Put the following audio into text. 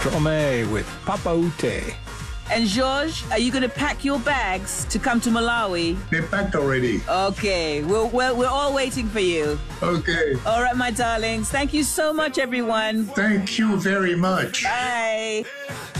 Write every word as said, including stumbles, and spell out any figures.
Strome with Papa Ute. And George, are you going to pack your bags to come to Malawi? They packed already. Okay, we're, we're, we're all waiting for you. Okay. All right, my darlings. Thank you so much, everyone. Thank you very much. Bye.